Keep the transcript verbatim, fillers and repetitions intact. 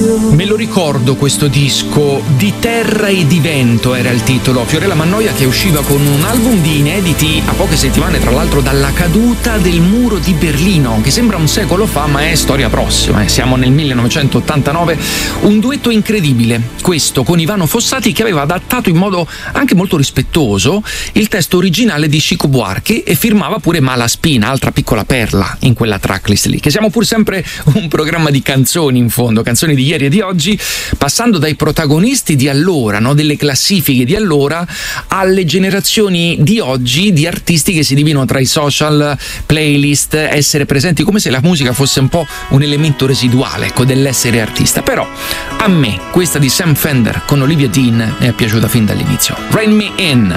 Me lo ricordo questo disco, Di terra e di vento era il titolo. Fiorella Mannoia, che usciva con un album di inediti a poche settimane tra l'altro dalla caduta del muro di Berlino, che sembra un secolo fa ma è storia prossima, eh. Siamo nel millenovecentottantanove. Un duetto incredibile questo, con Ivano Fossati, che aveva adattato in modo anche molto rispettoso il testo originale di Chico Buarque e firmava pure Malaspina, altra piccola perla in quella tracklist lì. Che siamo pur sempre un programma di canzoni, in fondo, canzoni di ieri e di oggi, passando dai protagonisti di allora, no, delle classifiche di allora, alle generazioni di oggi di artisti che si dividono tra i social, playlist, essere presenti, come se la musica fosse un po' un elemento residuale, ecco, dell'essere artista. Però a me questa di Sam Fender con Olivia Dean mi è piaciuta fin dall'inizio. Rain Me In.